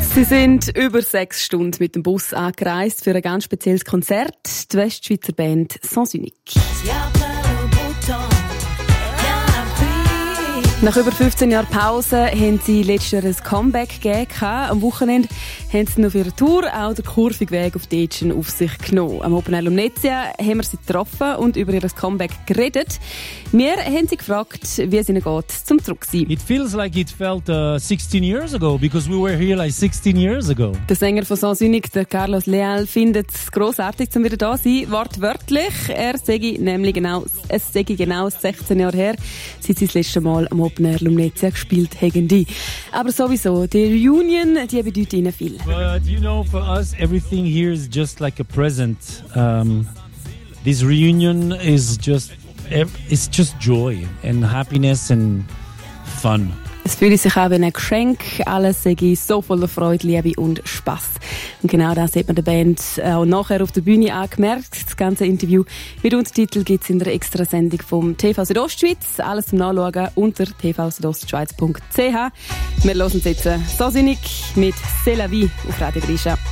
Sie sind über 6 Stunden mit dem Bus angereist für ein ganz spezielles Konzert. Die Westschweizer Band Sens Unique. Nach über 15 Jahren Pause haben sie letztes Jahr ein Comeback gegeben. Am Wochenende haben sie noch für ihre Tour auch den kurvigen Weg auf die Dätschen auf sich genommen. Am Open Air Lumnezia haben wir sie getroffen und über ihr Comeback geredet. Wir haben sie gefragt, wie es ihnen geht, zum zurück zu sein. It feels like it felt 16 years ago, because we were here like 16 years ago. Der Sänger von Sens Unique, der Carlos Leal, findet es grossartig, um wieder da zu sein. Wortwörtlich, es sei genau 16 Jahre her, seit sie das letzte Mal am Open Air Lumnezia gespielt haben. Aber sowieso, die Reunion, die bedeutet ihnen viel. But you know, for us, everything here is just like a present. This reunion is just joy and happiness and fun. Es fühlt sich auch wie ein Geschenk. Alles sei so voller Freude, Liebe und Spass. Und genau das hat man der Band auch nachher auf der Bühne angemerkt. Das ganze Interview mit Untertitel gibt es in der Extrasendung vom TV Südostschweiz. Alles zum Nachschauen unter tvsüdostschweiz.ch. Wir hören jetzt Sens Unique mit C'est la vie auf Radio Grisha.